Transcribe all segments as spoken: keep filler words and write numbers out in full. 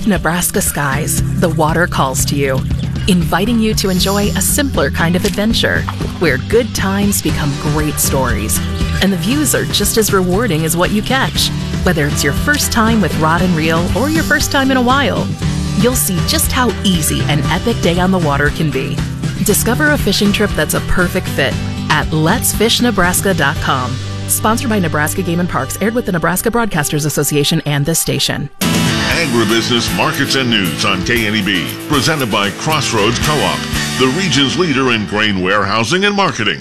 Beneath Nebraska skies, the water calls to you, inviting you to enjoy a simpler kind of adventure where good times become great stories, and the views are just as rewarding as what you catch. Whether it's your first time with rod and reel or your first time in a while, you'll see just how easy an epic day on the water can be. Discover a fishing trip that's a perfect fit at lets fish nebraska dot com. Sponsored by Nebraska Game and Parks, aired with the Nebraska Broadcasters Association and this station. Agribusiness Markets and News on K N E B, presented by Crossroads Co-op, the region's leader in grain warehousing and marketing.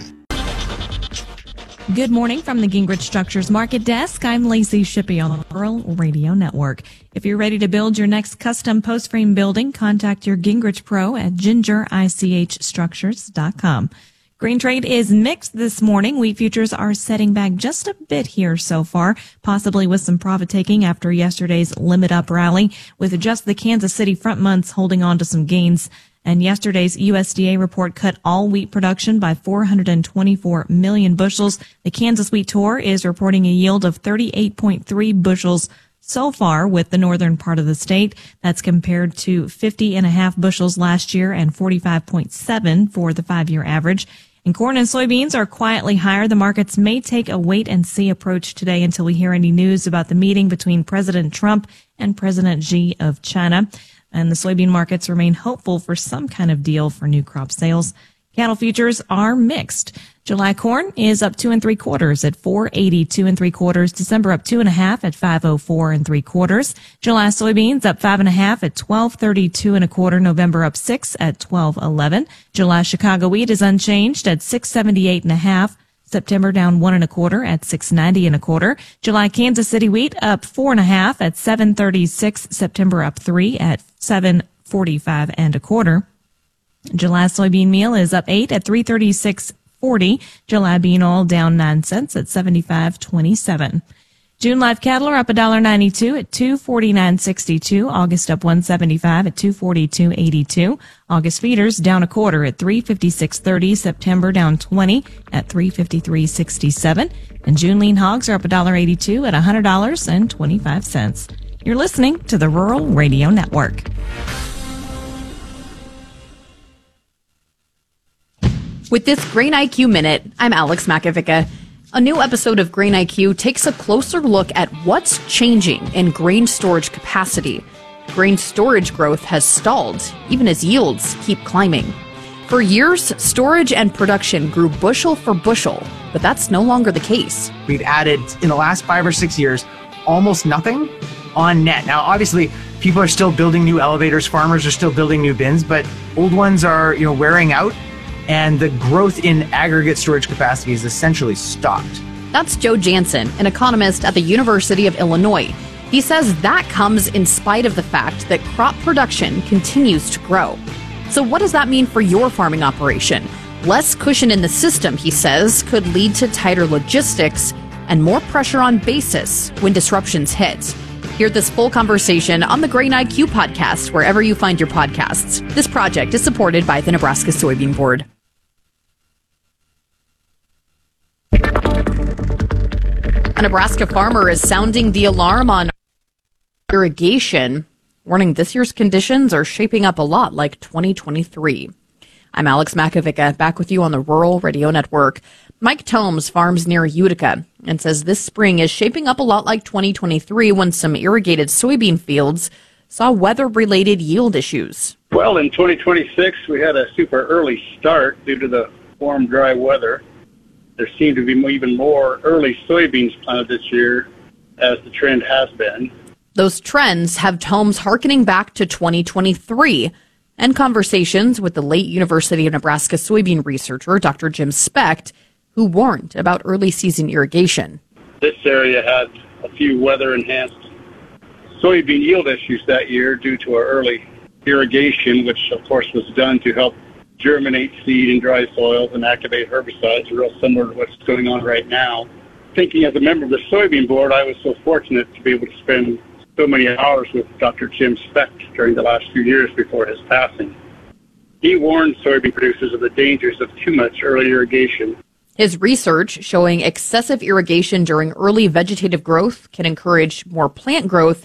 Good morning from the Gingrich Structures Market Desk. I'm Lacey Shippey on the Rural Radio Network. If you're ready to build your next custom post frame building, contact your Gingrich Pro at ginger ich structures dot com. Grain trade is mixed this morning. Wheat futures are setting back just a bit here so far, possibly with some profit taking after yesterday's limit up rally, with just the Kansas City front months holding on to some gains. And yesterday's U S D A report cut all wheat production by four hundred twenty-four million bushels. The Kansas Wheat Tour is reporting a yield of thirty-eight point three bushels so far with the northern part of the state. That's compared to fifty and a half bushels last year and forty-five point seven for the five-year average. And corn and soybeans are quietly higher. The markets may take a wait-and-see approach today until we hear any news about the meeting between President Trump and President Xi of China. And the soybean markets remain hopeful for some kind of deal for new crop sales. Cattle futures are mixed. July corn is up two and three quarters at four eighty-two and three quarters. December up two and a half at five oh four and three quarters. July soybeans up five and a half at twelve thirty-two and a quarter. November up six at twelve eleven. July Chicago wheat is unchanged at six seventy-eight and a half. September down one and a quarter at six ninety and a quarter. July Kansas City wheat up four and a half at seven thirty-six. September up three at seven forty-five and a quarter. July soybean meal is up eight at three thirty-six forty. July bean oil down nine cents at seventy-five twenty-seven. June live cattle are up one dollar ninety-two at two forty-nine sixty-two. August up one seventy-five at two forty-two eighty-two. August feeders down a quarter at three fifty-six thirty. September down twenty at three fifty-three sixty-seven. And June lean hogs are up one dollar eighty-two at one hundred dollars and twenty-five cents. You're listening to the Rural Radio Network. With this Grain I Q Minute, I'm Alex Makovica. A new episode of Grain I Q takes a closer look at what's changing in grain storage capacity. Grain storage growth has stalled, even as yields keep climbing. For years, storage and production grew bushel for bushel, but that's no longer the case. We've added, in the last five or six years, almost nothing on net. Now, obviously, people are still building new elevators, farmers are still building new bins, but old ones are, you know, wearing out. And the growth in aggregate storage capacity is essentially stopped. That's Joe Jansen, an economist at the University of Illinois. He says that comes in spite of the fact that crop production continues to grow. So what does that mean for your farming operation? Less cushion in the system, he says, could lead to tighter logistics and more pressure on basis when disruptions hit. Hear this full conversation on the Grain I Q podcast, wherever you find your podcasts. This project is supported by the Nebraska Soybean Board. A Nebraska farmer is sounding the alarm on irrigation, warning this year's conditions are shaping up a lot like twenty twenty-three. I'm Alex Makovica, back with you on the Rural Radio Network. Mike Tomes farms near Utica and says this spring is shaping up a lot like twenty twenty-three when some irrigated soybean fields saw weather-related yield issues. Well, in twenty twenty-six, we had a super early start due to the warm, dry weather. There seemed to be even more early soybeans planted this year, as the trend has been. Those trends have Tomes hearkening back to twenty twenty-three and conversations with the late University of Nebraska soybean researcher, Doctor Jim Specht, who warned about early season irrigation. This area had a few weather-enhanced soybean yield issues that year due to our early irrigation, which of course was done to help germinate seed in dry soils and activate herbicides, real similar to what's going on right now. Thinking as a member of the soybean board, I was so fortunate to be able to spend so many hours with Doctor Jim Specht during the last few years before his passing. He warned soybean producers of the dangers of too much early irrigation. His research showing excessive irrigation during early vegetative growth can encourage more plant growth,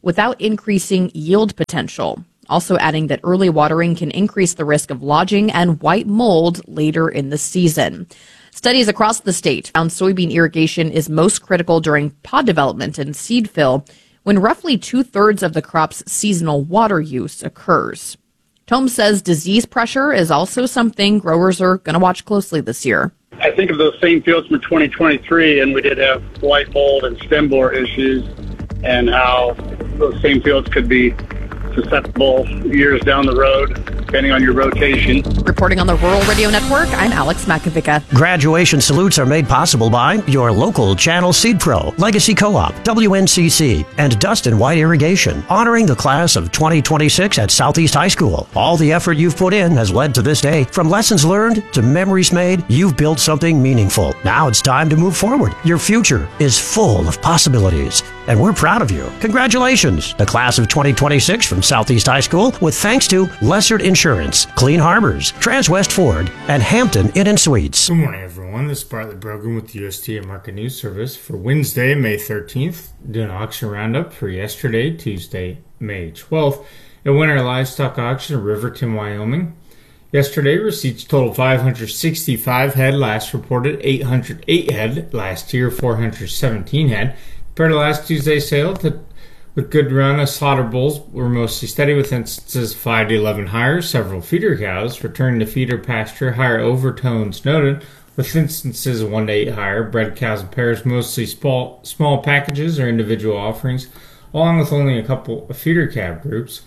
without increasing yield potential. Also adding that early watering can increase the risk of lodging and white mold later in the season. Studies across the state found soybean irrigation is most critical during pod development and seed fill, when roughly two-thirds of the crop's seasonal water use occurs. Tome says disease pressure is also something growers are going to watch closely this year. I think of those same fields from twenty twenty-three, and we did have white mold and stem borer issues, and how those same fields could be susceptible years down the road, depending on your rotation. Reporting on the Rural Radio Network, I'm Alex Makovica. Graduation salutes are made possible by your local Channel Seed Pro, Legacy Co-op, W N C C, and Dustin White Irrigation, honoring the class of twenty twenty-six at Southeast High School. All the effort you've put in has led to this day. From lessons learned to memories made, you've built something meaningful. Now it's time to move forward. Your future is full of possibilities, and we're proud of you. Congratulations, the class of twenty twenty-six from Southeast High School, with thanks to Lessard Insurance, Clean Harbors, Transwest Ford, and Hampton Inn and Suites. Good morning, everyone. This is Bartlett Brogan with the U S D A Market News Service for Wednesday, May thirteenth. Doing an auction roundup for yesterday, Tuesday, May twelfth. A winter livestock auction in Riverton, Wyoming. Yesterday, receipts totaled five hundred sixty-five head. Last reported eight hundred eight head. Last year, four hundred seventeen head. Compared to last Tuesday's sale, to, with good run of slaughter bulls were mostly steady, with instances five to eleven higher. Several feeder cows returning to feeder pasture, higher overtones noted, with instances of one to eight higher. Bred cows and pairs, mostly small, small packages or individual offerings, along with only a couple of feeder calf groups.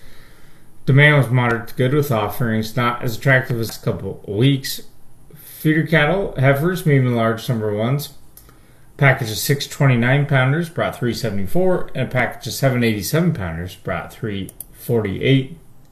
Demand was moderate to good, with offerings not as attractive as a couple of weeks. Feeder cattle, heifers, medium and large number ones. Package of six twenty-nine pounders brought three seventy-four, and a package of seven eighty-seven pounders brought three forty-eight.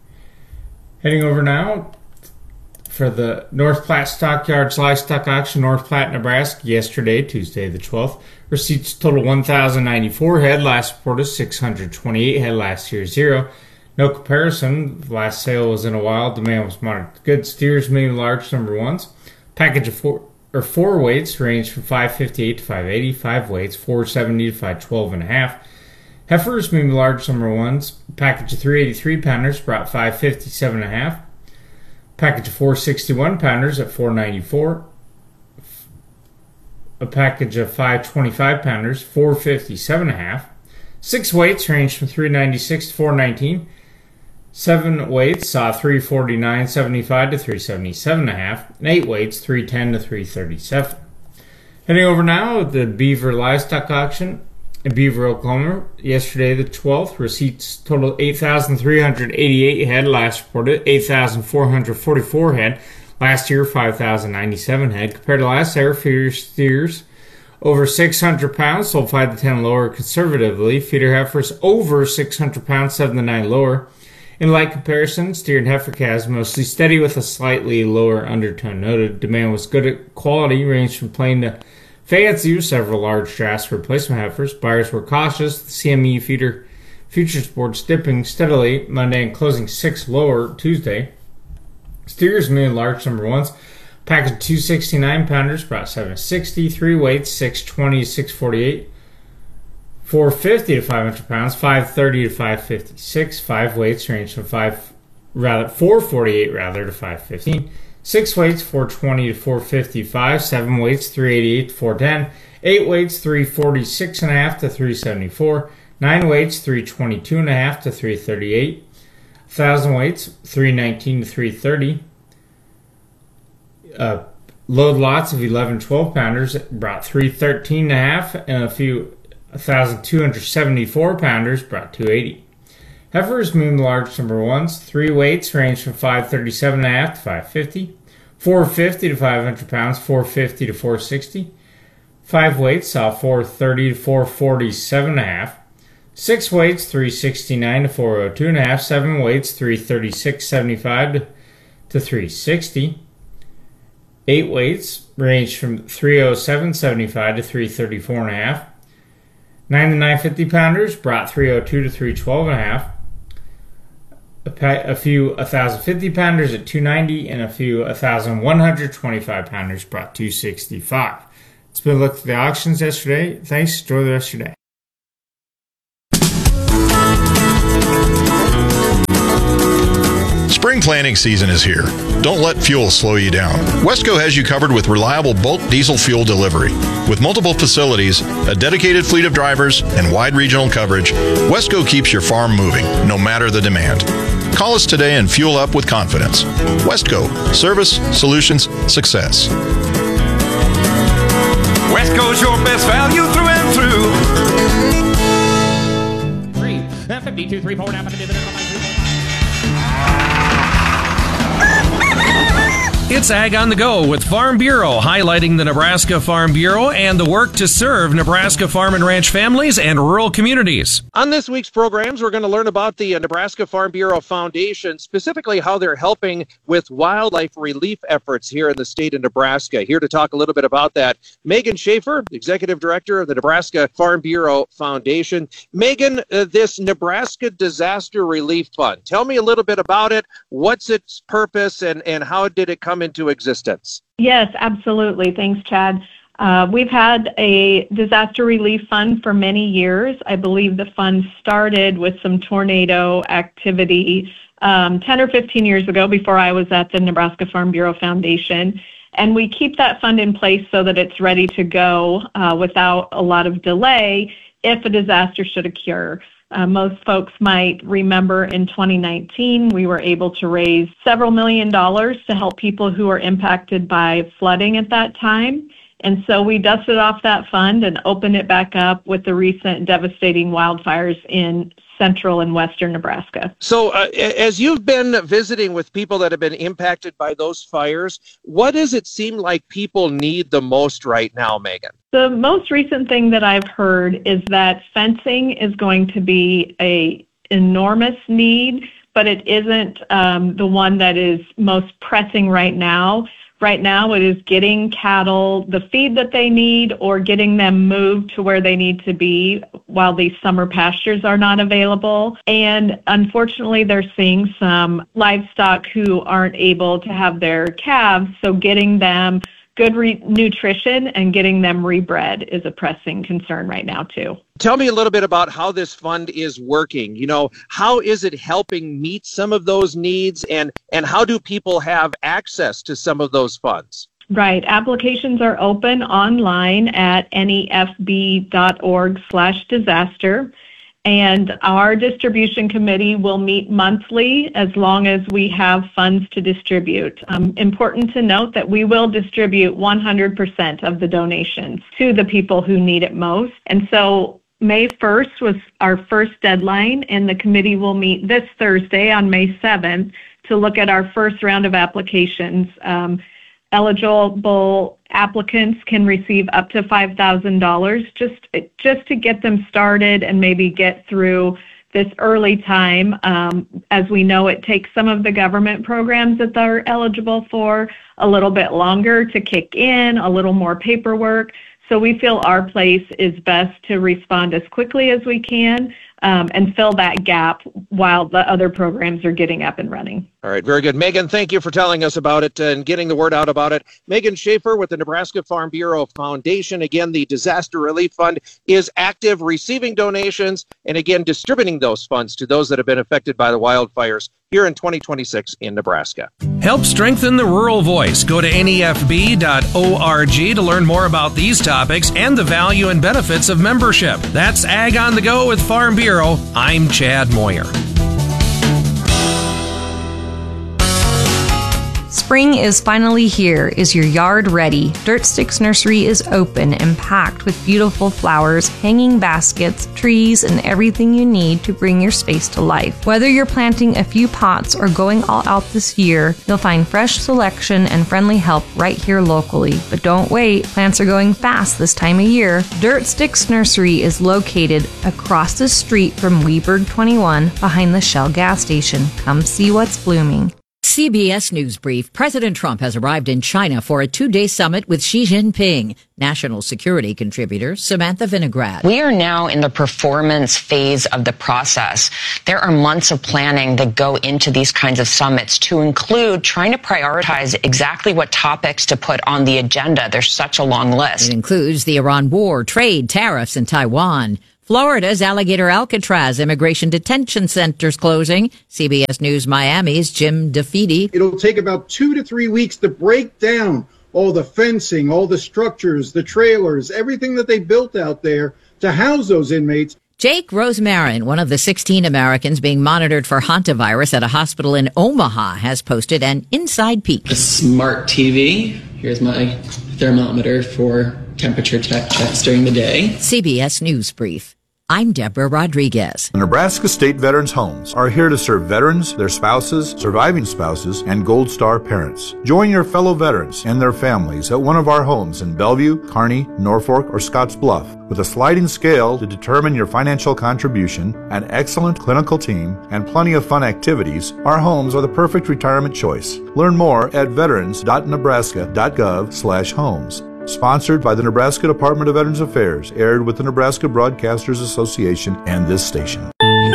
Heading over now for the North Platte Stockyards Livestock Auction, North Platte, Nebraska, yesterday, Tuesday the twelfth. Receipts total one thousand ninety-four head. Last reported six hundred twenty-eight head. Last year, zero. No comparison. The last sale was in a while. Demand was moderate to good. Steers, medium, large number ones. Package of four. Or four weights range from five fifty-eight to five eighty. Five weights, four seventy to five twelve and a half. Heifers, medium large number ones. Package of three eighty-three pounders brought five fifty-seven and a half. Package of four sixty-one pounders at four ninety-four. A package of five twenty-five pounders, four fifty-seven and a half. Six weights range from three ninety-six to four nineteen. Seven weights saw three forty-nine seventy-five to three seventy-seven and a half, and eight weights three ten to three thirty-seven. Heading over now, the Beaver Livestock Auction in Beaver, Oklahoma. Yesterday, the twelfth, receipts totaled eight thousand three hundred eighty-eight head. Last reported eight thousand four hundred forty-four head. Last year, five thousand ninety-seven head. Compared to last year, feeder steers over six hundred pounds, sold five to ten lower conservatively. Feeder heifers over six hundred pounds, seven to nine lower. In light comparison, steer and heifer calves mostly steady with a slightly lower undertone noted. Demand was good at quality, ranged from plain to fancy, with several large drafts replacement heifers. Buyers were cautious. The C M E feeder futures board dipping steadily Monday and closing six lower Tuesday. Steers, medium large number ones. Package of two sixty-nine pounders brought seven sixty. Three weights, six twenty to six forty-eight. four fifty to five hundred pounds, five thirty to five fifty-six. Five weights range from five rather four forty-eight rather to five fifteen. Six weights, four twenty to four fifty-five. Seven weights, three eighty-eight to four ten. Eight weights, three forty-six and a half to three seventy-four. Nine weights, three twenty-two and a half to three thirty-eight. Thousand weights, three nineteen to three thirty. Uh, load lots of eleven twelve pounders brought three thirteen and a half, and a few one thousand two hundred seventy-four pounders brought two eighty. Heifers, medium large number ones. Three weights range from five thirty-seven and a half to five fifty. four fifty to five hundred pounds, four fifty to four sixty. Five weights saw four thirty to four forty-seven and a half. Six weights, three sixty-nine to four oh two and a half. Seven weights, three thirty-six seventy-five to three sixty. Eight weights range from three oh seven seventy-five to three thirty-four and a half. Nine to nine fifty pounders brought three oh two to three twelve and a half. A, pa- a few one thousand fifty pounders at two ninety, and a few one thousand one hundred twenty-five pounders brought two sixty-five. It's been a look at the auctions yesterday. Thanks. Enjoy the rest of your day. Spring planting season is here. Don't let fuel slow you down. Wesco has you covered with reliable bulk diesel fuel delivery. With multiple facilities, a dedicated fleet of drivers, and wide regional coverage, Wesco keeps your farm moving, no matter the demand. Call us today and fuel up with confidence. Wesco. Service, solutions, success. Wesco's your best value through and through. Three, fifty-two, three, four, nine, It's Ag on the Go with Farm Bureau, highlighting the Nebraska Farm Bureau and the work to serve Nebraska farm and ranch families and rural communities. On this week's programs, we're going to learn about the Nebraska Farm Bureau Foundation, specifically how they're helping with wildlife relief efforts here in the state of Nebraska. Here to talk a little bit about that, Megan Schaefer, Executive Director of the Nebraska Farm Bureau Foundation. Megan, uh, this Nebraska Disaster Relief Fund, tell me a little bit about it. What's its purpose and, and how did it come into existence? Yes, absolutely. Thanks, Chad. Uh, we've had a disaster relief fund for many years. I believe the fund started with some tornado activity um, ten or fifteen years ago before I was at the Nebraska Farm Bureau Foundation. And we keep that fund in place so that it's ready to go uh, without a lot of delay if a disaster should occur. Uh, most folks might remember in twenty nineteen, we were able to raise several million dollars to help people who were impacted by flooding at that time. And so we dusted off that fund and opened it back up with the recent devastating wildfires in central and western Nebraska. So uh, as you've been visiting with people that have been impacted by those fires, what does it seem like people need the most right now, Megan? The most recent thing that I've heard is that fencing is going to be a enormous need, but it isn't um, the one that is most pressing right now. Right now, it is getting cattle the feed that they need or getting them moved to where they need to be while these summer pastures are not available. And unfortunately, they're seeing some livestock who aren't able to have their calves, so getting them good re- nutrition and getting them rebred is a pressing concern right now, too. Tell me a little bit about how this fund is working. You know, how is it helping meet some of those needs, and, and how do people have access to some of those funds? Right. Applications are open online at nefb.org slash disaster. And our distribution committee will meet monthly as long as we have funds to distribute. Um, important to note that we will distribute one hundred percent of the donations to the people who need it most. And so May first was our first deadline, and the committee will meet this Thursday on May seventh to look at our first round of applications. Um, eligible applicants can receive up to five thousand dollars just, just to get them started and maybe get through this early time. Um, as we know, it takes some of the government programs that they're eligible for a little bit longer to kick in, a little more paperwork. So we feel our place is best to respond as quickly as we can um, and fill that gap while the other programs are getting up and running. All right, very good. Megan, thank you for telling us about it and getting the word out about it. Megan Schaefer with the Nebraska Farm Bureau Foundation. Again, the Disaster Relief Fund is active, receiving donations, and again, distributing those funds to those that have been affected by the wildfires here in twenty twenty-six in Nebraska. Help strengthen the rural voice. Go to N E F B dot org to learn more about these topics and the value and benefits of membership. That's Ag on the Go with Farm Bureau. I'm Chad Moyer. Spring is finally here. Is your yard ready? Dirt Sticks Nursery is open and packed with beautiful flowers, hanging baskets, trees, and everything you need to bring your space to life. Whether you're planting a few pots or going all out this year, you'll find fresh selection and friendly help right here locally. But don't wait, plants are going fast this time of year. Dirt Sticks Nursery is located across the street from Weberg twenty-one behind the Shell gas station. Come see what's blooming. C B S News Brief. President Trump has arrived in China for a two-day summit with Xi Jinping. National security contributor Samantha Vinograd. We are now in the performance phase of the process. There are months of planning that go into these kinds of summits, to include trying to prioritize exactly what topics to put on the agenda. There's such a long list. It includes the Iran war, trade, tariffs, and Taiwan. Florida's Alligator Alcatraz Immigration Detention Center's closing. C B S News Miami's Jim DeFede. It'll take about two to three weeks to break down all the fencing, all the structures, the trailers, everything that they built out there to house those inmates. Jake Rosemarin, one of the sixteen Americans being monitored for hantavirus at a hospital in Omaha, has posted an inside peek. A smart T V. Here's my thermometer for temperature check checks during the day. C B S News Brief. I'm Deborah Rodriguez. Nebraska State Veterans Homes are here to serve veterans, their spouses, surviving spouses, and Gold Star parents. Join your fellow veterans and their families at one of our homes in Bellevue, Kearney, Norfolk, or Scottsbluff. With a sliding scale to determine your financial contribution, an excellent clinical team, and plenty of fun activities, our homes are the perfect retirement choice. Learn more at veterans dot nebraska dot gov slash homes. Sponsored by the Nebraska Department of Veterans Affairs, aired with the Nebraska Broadcasters Association and this station.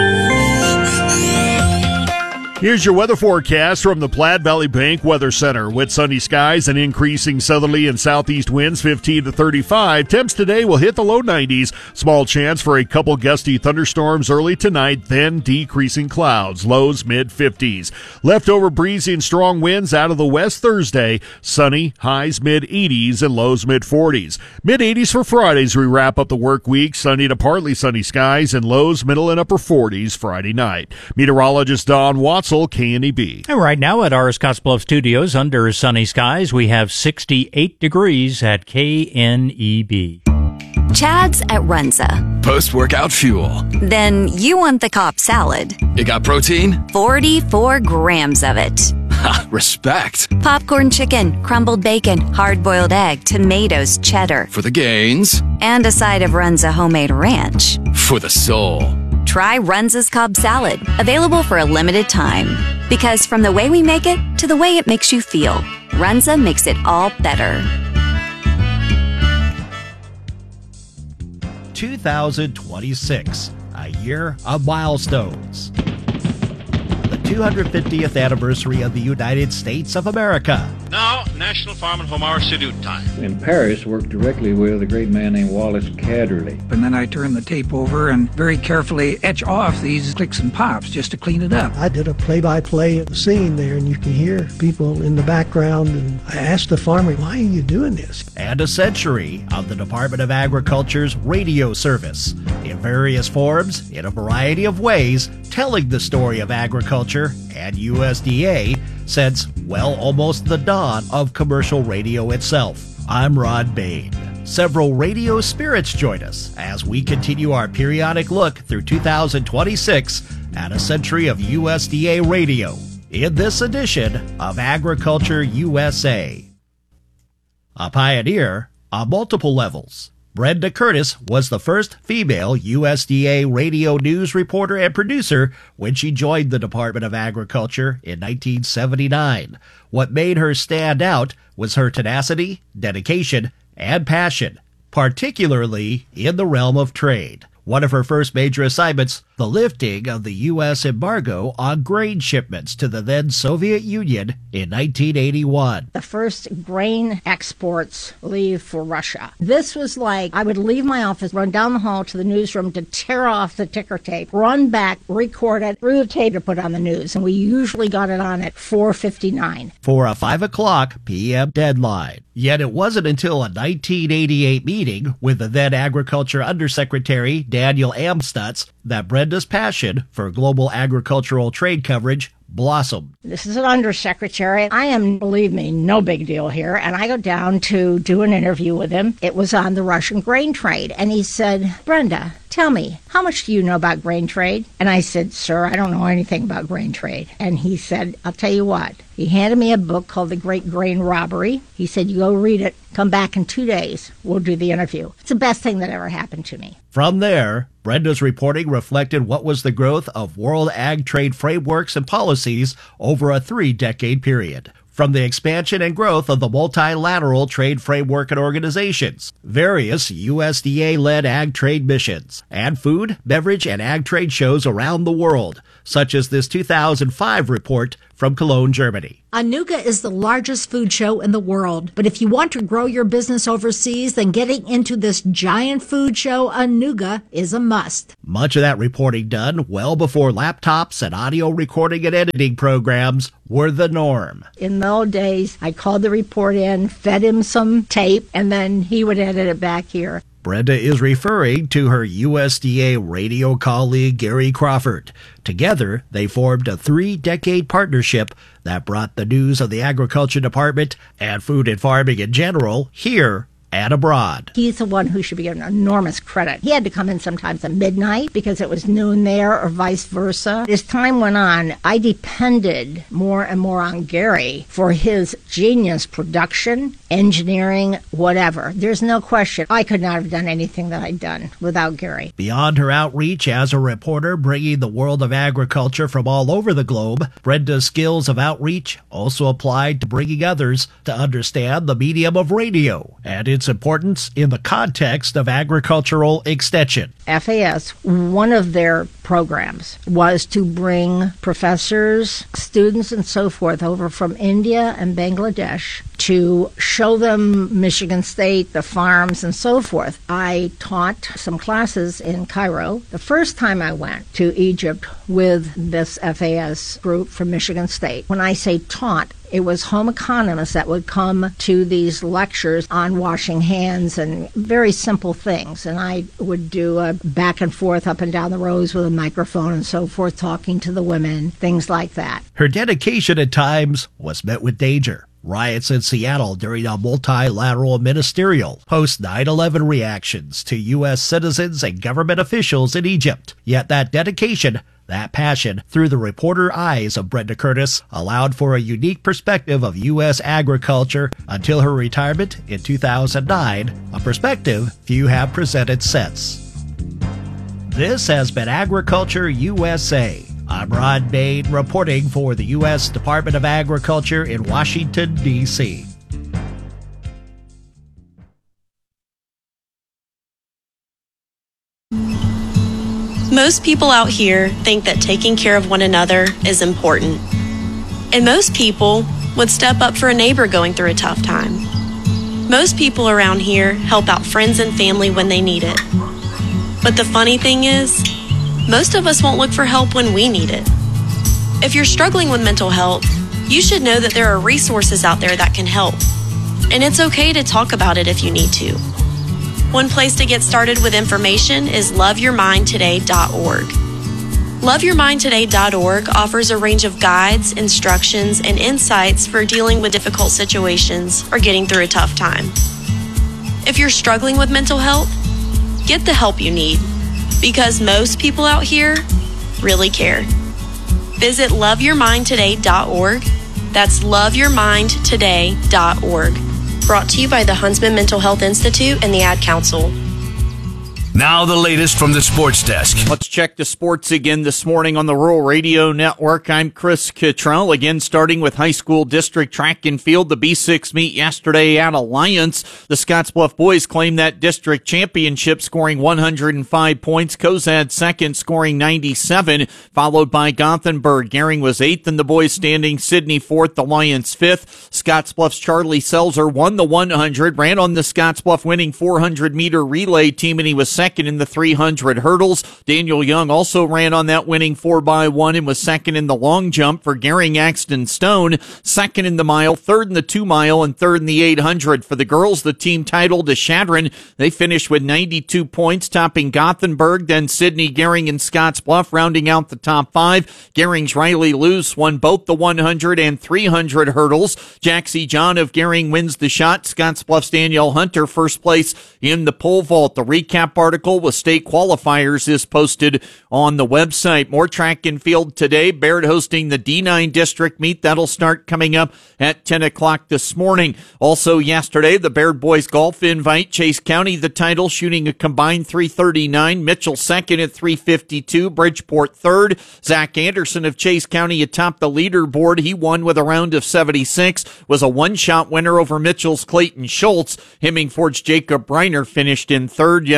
Here's your weather forecast from the Platte Valley Bank Weather Center. With sunny skies and increasing southerly and southeast winds, fifteen to thirty-five. Temps today will hit the low nineties. Small chance for a couple gusty thunderstorms early tonight, then decreasing clouds. Lows mid-fifties. Leftover breezy and strong winds out of the west Thursday. Sunny, highs mid-eighties and lows mid-forties. mid-eighties for Fridays. We wrap up the work week. Sunny to partly sunny skies and lows middle and upper forties Friday night. Meteorologist Don Watson, K N E B. And right now at our Scottsbluff studios, under sunny skies, we have sixty-eight degrees at K N E B. Chad's at Runza. Post-workout fuel. Then you want the Cobb salad. It got protein? forty-four grams of it. Ha, respect. Popcorn chicken, crumbled bacon, hard-boiled egg, tomatoes, cheddar. For the gains. And a side of Runza homemade ranch. For the soul. Try Runza's Cobb salad, available for a limited time. Because from the way we make it to the way it makes you feel, Runza makes it all better. two thousand twenty-six, a year of milestones. The two hundred fiftieth anniversary of the United States of America. Now, National Farm and Home Hour Salute time. In Paris, worked directly with a great man named Wallace Cadderley. And then I turned the tape over and very carefully etch off these clicks and pops just to clean it up. I did a play-by-play of the scene there, and you can hear people in the background, and I asked the farmer, why are you doing this? And a century of the Department of Agriculture's radio service, in various forms, in a variety of ways, telling the story of agriculture and U S D A since, well, almost the dawn of commercial radio itself. I'm Rod Bain. Several radio spirits join us as we continue our periodic look through two thousand twenty-six at a century of U S D A radio in this edition of Agriculture U S A. A pioneer on multiple levels, Brenda Curtis was the first female U S D A radio news reporter and producer when she joined the Department of Agriculture in nineteen seventy-nine. What made her stand out was her tenacity, dedication, and passion, particularly in the realm of trade. One of her first major assignments, the lifting of the U S embargo on grain shipments to the then Soviet Union in nineteen eighty-one. The first grain exports leave for Russia. This was like, I would leave my office, run down the hall to the newsroom to tear off the ticker tape, run back, record it, through the tape to put on the news, and we usually got it on at four fifty-nine. For a five o'clock p.m. deadline. Yet it wasn't until a nineteen eighty-eight meeting with the then Agriculture Undersecretary Daniel Amstutz that Brenda's passion for global agricultural trade coverage blossomed. This is an undersecretary. I am, believe me, no big deal here. And I go down to do an interview with him. It was on the Russian grain trade. And he said, Brenda, tell me, how much do you know about grain trade? And I said, sir, I don't know anything about grain trade. And he said, I'll tell you what. He handed me a book called The Great Grain Robbery. He said, you go read it, come back in two days. We'll do the interview. It's the best thing that ever happened to me. From there, Brenda's reporting reflected what was the growth of world ag trade frameworks and policies over a three-decade period. From the expansion and growth of the multilateral trade framework and organizations, various U S D A-led ag trade missions, and food, beverage, and ag trade shows around the world, such as this two thousand five report from Cologne, Germany. Anuga is the largest food show in the world, but if you want to grow your business overseas, then getting into this giant food show, Anuga, is a must. Much of that reporting done well before laptops and audio recording and editing programs were the norm. In the old days, I called the report in, fed him some tape, and then he would edit it back here. Brenda is referring to her U S D A radio colleague, Gary Crawford. Together, they formed a three-decade partnership that brought the news of the Agriculture Department and food and farming in general here and abroad. He's the one who should be given enormous credit. He had to come in sometimes at midnight because it was noon there or vice versa. As time went on, I depended more and more on Gary for his genius production, engineering, whatever. There's no question I could not have done anything that I'd done without Gary. Beyond her outreach as a reporter bringing the world of agriculture from all over the globe, Brenda's skills of outreach also applied to bringing others to understand the medium of radio and its importance in the context of agricultural extension. F A S, one of their programs was to bring professors, students, and so forth over from India and Bangladesh to show them Michigan State, the farms, and so forth. I taught some classes in Cairo. The first time I went to Egypt with this F A S group from Michigan State, when I say taught, it was home economists that would come to these lectures on washing hands and very simple things. And I would do a back and forth up and down the rows with a microphone and so forth, talking to the women, things like that. Her dedication at times was met with danger. Riots in Seattle during a multilateral ministerial post nine eleven reactions to U S citizens and government officials in Egypt. Yet that dedication, that passion, through the reporter eyes of Brenda Curtis, allowed for a unique perspective of U S agriculture until her retirement in two thousand nine, a perspective few have presented since. This has been Agriculture U S A. I'm Rod Bain, reporting for the U S Department of Agriculture in Washington, D C Most people out here think that taking care of one another is important. And most people would step up for a neighbor going through a tough time. Most people around here help out friends and family when they need it. But the funny thing is, most of us won't look for help when we need it. If you're struggling with mental health, you should know that there are resources out there that can help. And it's okay to talk about it if you need to. One place to get started with information is love your mind today dot org. love your mind today dot org offers a range of guides, instructions, and insights for dealing with difficult situations or getting through a tough time. If you're struggling with mental health, get the help you need, because most people out here really care. Visit love your mind today dot org. That's love your mind today dot org. Brought to you by the Huntsman Mental Health Institute and the Ad Council. Now the latest from the sports desk. Let's check the sports again this morning on the Rural Radio Network. I'm Chris Cottrell. Again, starting with high school district track and field. The B six meet yesterday at Alliance. The Scottsbluff boys claimed that district championship, scoring one hundred five points. Cozad second, scoring ninety-seven, followed by Gothenburg. Gering was eighth in the boys standing. Sydney fourth, Alliance fifth. Scottsbluff's Charlie Selzer won the one hundred, ran on the Scottsbluff winning four hundred meter relay team, and he was second in the three hundred hurdles. Daniel Young also ran on that winning four by one and was second in the long jump for Gering Axton Stone, second in the mile, third in the two mile, and third in the eight hundred. For the girls, the team title to Shadron, they finished with ninety-two points, topping Gothenburg, then Sydney, Gering, and Scottsbluff, rounding out the top five. Gering's Riley Luce won both the one hundred and three hundred hurdles. Jaxie John of Gering wins the shot. Scottsbluff's Danielle Hunter first place in the pole vault. The recap article with state qualifiers is posted on the website. More track and field today. Baird hosting the D nine district meet. That'll start coming up at ten o'clock this morning. Also yesterday, the Baird boys golf invite. Chase County the title, shooting a combined three thirty-nine. Mitchell second at three fifty-two. Bridgeport third. Zach Anderson of Chase County atop the leaderboard. He won with a round of seventy-six. Was a one-shot winner over Mitchell's Clayton Schultz. Hemmingford's Jacob Reiner finished in third yesterday.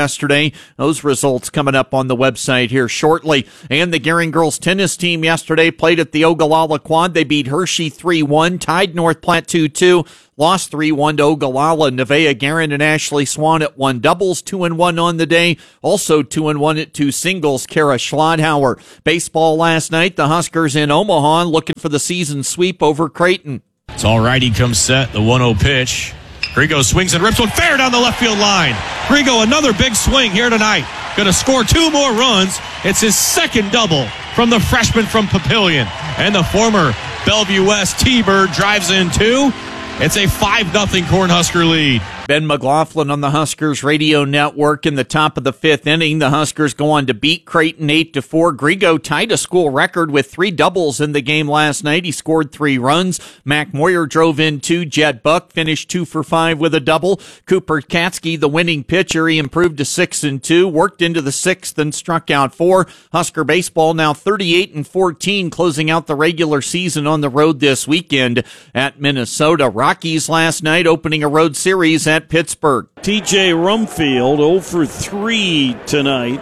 today. Those results coming up on the website here shortly. And the Gering girls tennis team yesterday played at the Ogallala Quad. They beat Hershey three one, tied North Platte two two. Lost three one to Ogallala. Nevaeh Guerin and Ashley Swan at one doubles, two and one on the day. Also two and one at two singles, Kara Schlodhauer. Baseball last night, the Huskers in Omaha looking for the season sweep over Creighton. It's all right. He comes set, the one oh pitch. Grigo swings and rips one fair down the left field line. Grigo, another big swing here tonight. Going to score two more runs. It's his second double from the freshman from Papillion. And the former Bellevue West T-Bird drives in two. It's a five nothing Cornhusker lead. Ben McLaughlin on the Huskers radio network. In the top of the fifth inning, the Huskers go on to beat Creighton eight to four. Grigo tied a school record with three doubles in the game last night. He scored three runs. Mac Moyer drove in two. Jed Buck finished two for five with a double. Cooper Katsky, the winning pitcher, he improved to six and two, worked into the sixth and struck out four. Husker baseball now thirty-eight and fourteen, closing out the regular season on the road this weekend at Minnesota. Rockies last night opening a road series at Pittsburgh. T J Rumfield oh for three tonight.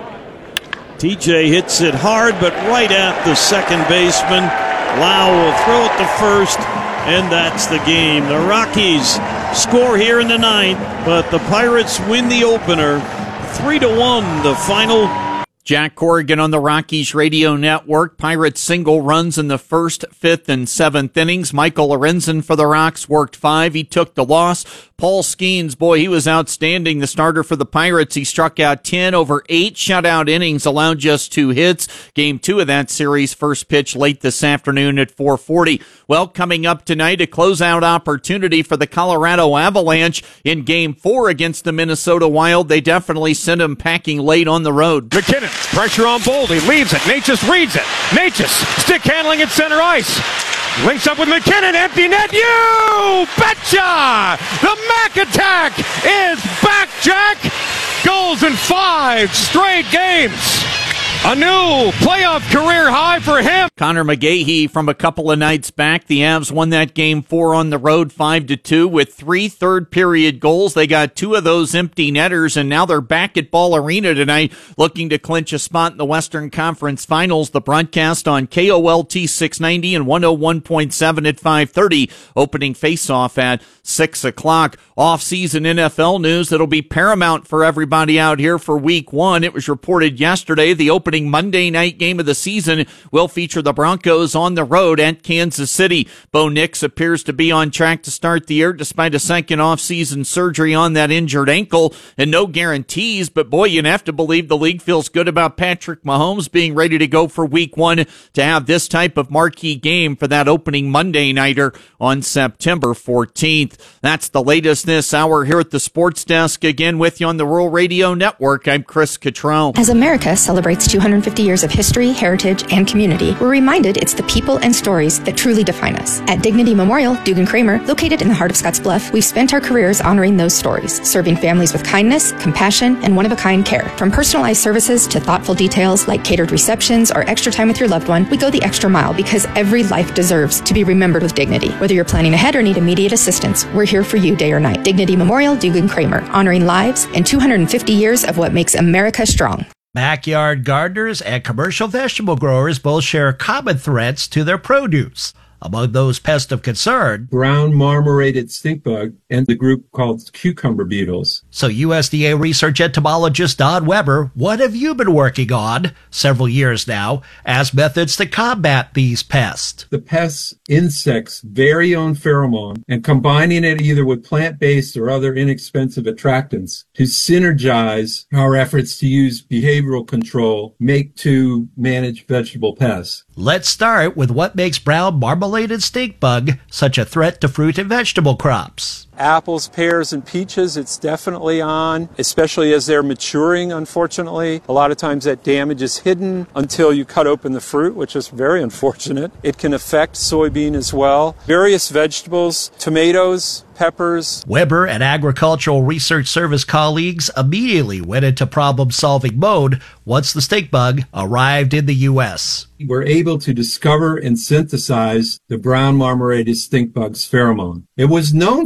T J hits it hard, but right at the second baseman. Lau will throw it to first, and that's the game. The Rockies score here in the ninth, but the Pirates win the opener. Three to one, the final. Jack Corrigan on the Rockies radio network. Pirates single runs in the first, fifth, and seventh innings. Michael Lorenzen for the Rocks worked five. He took the loss. Paul Skeens, boy, he was outstanding. The starter for the Pirates, he struck out ten over eight shutout innings, allowed just two hits. Game two of that series, first pitch late this afternoon at four forty. Well, coming up tonight, a closeout opportunity for the Colorado Avalanche in Game four against the Minnesota Wild. They definitely sent him packing late on the road. McKinnon, pressure on Bold. He leaves it. Natchez reads it. Natchez, stick handling at center ice. Links up with McKinnon, empty net, you betcha! The Mac attack is back, Jack! Goals in five straight games. A new playoff career high for him. Connor McGahee from a couple of nights back. The Avs won that game four on the road, five to two, with three third period goals. They got two of those empty netters, and now they're back at Ball Arena tonight, looking to clinch a spot in the Western Conference Finals. The broadcast on K O L T six ninety and one oh one point seven at five thirty. Opening faceoff at six o'clock. Off-season N F L news that'll be paramount for everybody out here for week one. It was reported yesterday the opening Monday night game of the season will feature the Broncos on the road at Kansas City. Bo Nix appears to be on track to start the year despite a second off-season surgery on that injured ankle, and no guarantees, but boy, you'd have to believe the league feels good about Patrick Mahomes being ready to go for week one to have this type of marquee game for that opening Monday nighter on September fourteenth. That's the latest this hour here at the Sports Desk. Again with you on the Rural Radio Network, I'm Chris Cottrell. As America celebrates two hundred fifty years of history, heritage, and community, we're reminded it's the people and stories that truly define us. At Dignity Memorial, Dugan Kramer, located in the heart of Scottsbluff, we've spent our careers honoring those stories, serving families with kindness, compassion, and one-of-a-kind care. From personalized services to thoughtful details like catered receptions or extra time with your loved one, we go the extra mile because every life deserves to be remembered with dignity. Whether you're planning ahead or need immediate assistance, we're here for you day or night. Dignity Memorial, Dugan Kramer, honoring lives and two hundred fifty years of what makes America strong. Backyard gardeners and commercial vegetable growers both share common threats to their produce. Among those pests of concern, brown marmorated stink bug and the group called cucumber beetles. So U S D A research entomologist Don Weber, what have you been working on several years now as methods to combat these pests? The pests' insects' very own pheromone and combining it either with plant-based or other inexpensive attractants to synergize our efforts to use behavioral control, make to manage vegetable pests. Let's start with what makes brown marmorated stink bug such a threat to fruit and vegetable crops. Apples, pears, and peaches, it's definitely on, especially as they're maturing, unfortunately. A lot of times that damage is hidden until you cut open the fruit, which is very unfortunate. It can affect soybean as well. Various vegetables, tomatoes, peppers. Weber and Agricultural Research Service colleagues immediately went into problem-solving mode once the stink bug arrived in the U S. We're able to discover and synthesize the brown marmorated stink bug's pheromone. It was known from Japan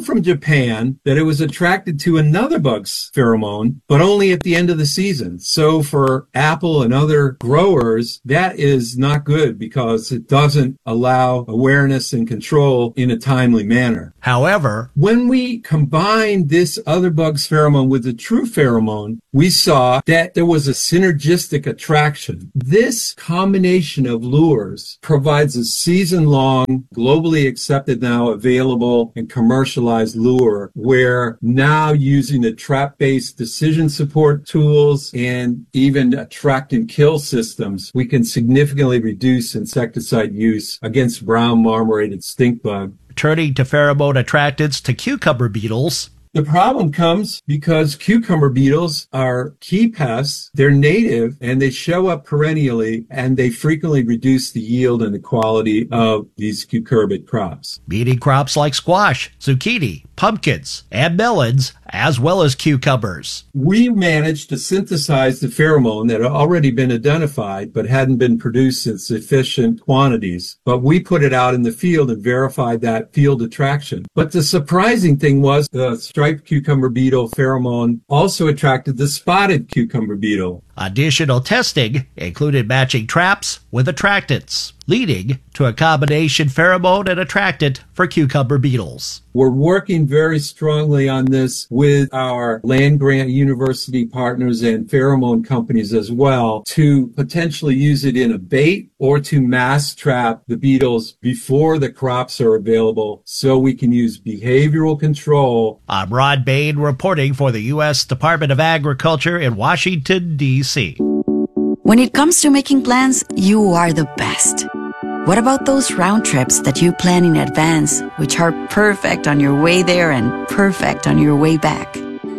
Japan that it was attracted to another bug's pheromone, but only at the end of the season. So for apple and other growers, that is not good because it doesn't allow awareness and control in a timely manner. However, when we combined this other bug's pheromone with the true pheromone, we saw that there was a synergistic attraction. This combination of lures provides a season-long, globally accepted now available and commercialized lure where now using the trap-based decision support tools and even attract and kill systems, we can significantly reduce insecticide use against brown marmorated stink bug. Turning to pheromone attractants to cucumber beetles. The problem comes because cucumber beetles are key pests. They're native and they show up perennially and they frequently reduce the yield and the quality of these cucurbit crops. Meaning crops like squash, zucchini, pumpkins, and melons, as well as cucumbers. We managed to synthesize the pheromone that had already been identified but hadn't been produced in sufficient quantities. But we put it out in the field and verified that field attraction. But the surprising thing was the striped cucumber beetle pheromone also attracted the spotted cucumber beetle. Additional testing included matching traps with attractants, leading to a combination pheromone and attractant for cucumber beetles. We're working very strongly on this with our land-grant university partners and pheromone companies as well to potentially use it in a bait or to mass trap the beetles before the crops are available so we can use behavioral control. I'm Rod Bain reporting for the U S Department of Agriculture in Washington, D C When it comes to making plans, you are the best. What about those round trips that you plan in advance, which are perfect on your way there and perfect on your way back?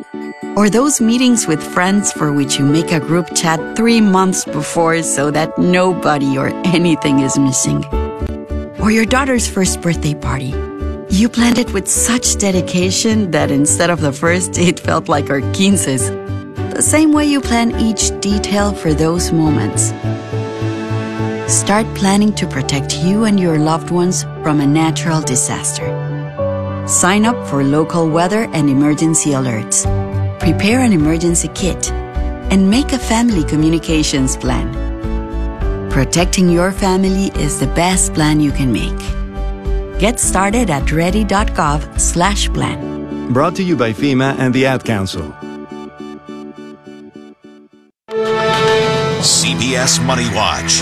Or those meetings with friends for which you make a group chat three months before so that nobody or anything is missing? Or your daughter's first birthday party. You planned it with such dedication that instead of the first, it felt like our quinces. The same way you plan each detail for those moments. Start planning to protect you and your loved ones from a natural disaster. Sign up for local weather and emergency alerts. Prepare an emergency kit and make a family communications plan. Protecting your family is the best plan you can make. Get started at ready.gov slash plan. Brought to you by FEMA and the Ad Council. C B S Money Watch.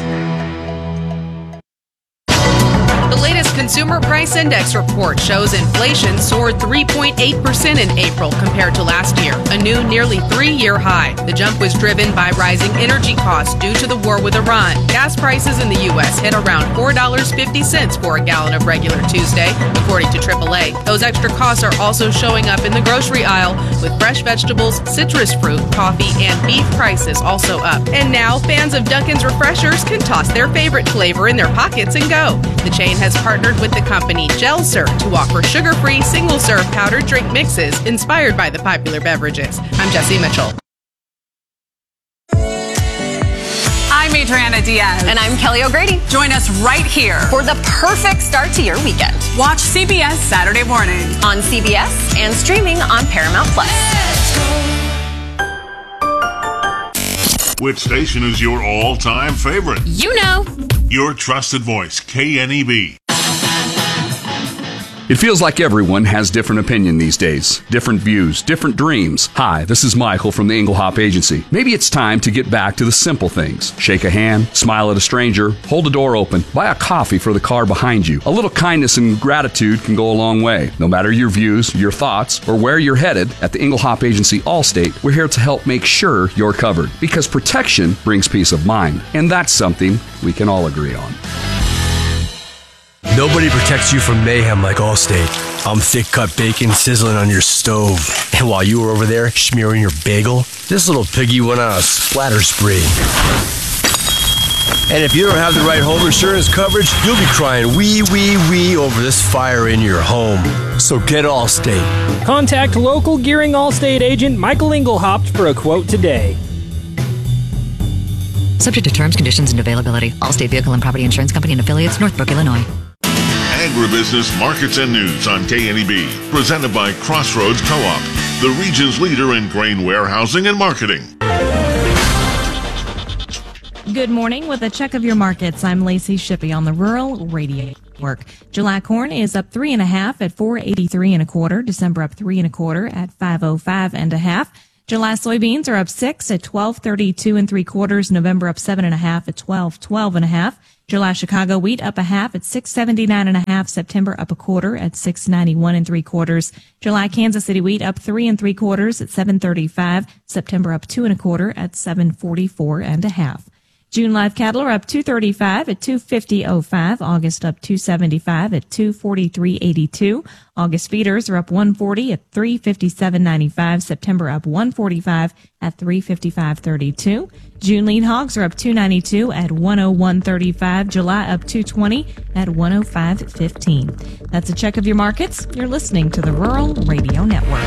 The latest Consumer Price Index report shows inflation soared three point eight percent in April compared to last year, a new nearly three-year high. The jump was driven by rising energy costs due to the war with Iran. Gas prices in the U S hit around four dollars and fifty cents for a gallon of regular Tuesday, according to triple A. Those extra costs are also showing up in the grocery aisle, with fresh vegetables, citrus fruit, coffee, and beef prices also up. And now, fans of Dunkin's Refreshers can toss their favorite flavor in their pockets and go. The chain has partnered with the company Gelser to offer sugar-free, single-serve powdered drink mixes inspired by the popular beverages. I'm Jessie Mitchell. I'm Adriana Diaz. And I'm Kelly O'Grady. Join us right here for the perfect start to your weekend. Watch C B S Saturday morning on C B S and streaming on Paramount Plus. Which station is your all-time favorite? You know. Your trusted voice, K N E B. It feels like everyone has different opinion these days, different views, different dreams. Hi, this is Michael from the Englehop Agency. Maybe it's time to get back to the simple things. Shake a hand, smile at a stranger, hold a door open, buy a coffee for the car behind you. A little kindness and gratitude can go a long way. No matter your views, your thoughts, or where you're headed, at the Englehop Agency Allstate, we're here to help make sure you're covered. Because protection brings peace of mind, and that's something we can all agree on. Nobody protects you from mayhem like Allstate. I'm thick-cut bacon sizzling on your stove. And while you were over there smearing your bagel, this little piggy went on a splatter spree. And if you don't have the right home insurance coverage, you'll be crying wee, wee, wee over this fire in your home. So get Allstate. Contact local Gearing Allstate agent Michael Engelhaupt for a quote today. Subject to terms, conditions, and availability. Allstate Vehicle and Property Insurance Company and Affiliates, Northbrook, Illinois. And Agribusiness Markets and News on K N E B. Presented by Crossroads Co-op, the region's leader in grain warehousing and marketing. Good morning. With a check of your markets, I'm Lacey Shippey on the Rural Radio Network. July corn is up three and a half at four eighty-three and a quarter. December up three and a quarter at five oh five and a half. July soybeans are up six at twelve thirty-two and three quarters. November up seven and a half at twelve twelve and a half. July Chicago wheat up a half at six seventy-nine and a half. September up a quarter at six ninety-one and three quarters. July Kansas City wheat up three and three quarters at seven thirty-five. September up two and a quarter at seven forty-four and a half. June live cattle are up two thirty-five at two fifty oh five. August up two seventy-five at two forty-three eighty-two. August feeders are up one forty at three fifty-seven ninety-five. September up one forty-five at three fifty-five thirty-two. June lean hogs are up two ninety-two at one oh one thirty-five. July up two twenty at one oh five fifteen. That's a check of your markets. You're listening to the Rural Radio Network.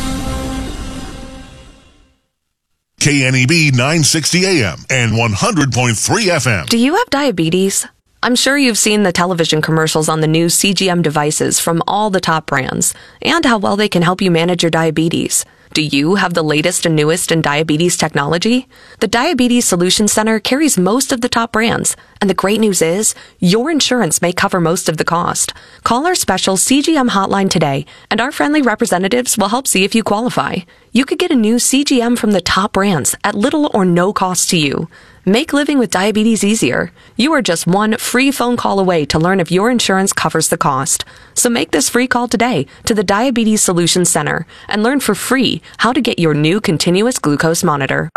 K N E B nine sixty A M and one hundred point three F M. Do you have diabetes? I'm sure you've seen the television commercials on the new C G M devices from all the top brands and how well they can help you manage your diabetes. Do you have the latest and newest in diabetes technology? The Diabetes Solutions Center carries most of the top brands, and the great news is your insurance may cover most of the cost. Call our special C G M hotline today, and our friendly representatives will help see if you qualify. You could get a new C G M from the top brands at little or no cost to you. Make living with diabetes easier. You are just one free phone call away to learn if your insurance covers the cost. So make this free call today to the Diabetes Solutions Center and learn for free how to get your new continuous glucose monitor.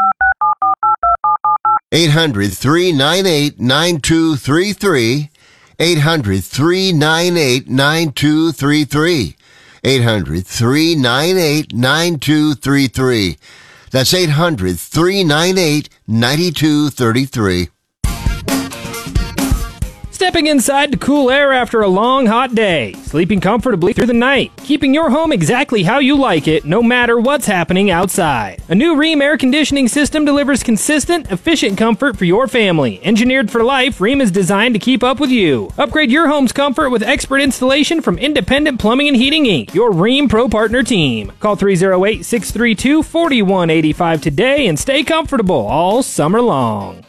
eight hundred, three nine eight, nine two three three. eight hundred, three nine eight, nine two three three. eight hundred, three nine eight, nine two three three. That's eight hundred, three nine eight, nine two three three. Stepping inside to cool air after a long, hot day. Sleeping comfortably through the night. Keeping your home exactly how you like it, no matter what's happening outside. A new Rheem air conditioning system delivers consistent, efficient comfort for your family. Engineered for life, Rheem is designed to keep up with you. Upgrade your home's comfort with expert installation from Independent Plumbing and Heating Incorporated, your Rheem Pro Partner team. Call three oh eight, six three two, four one eight five today and stay comfortable all summer long.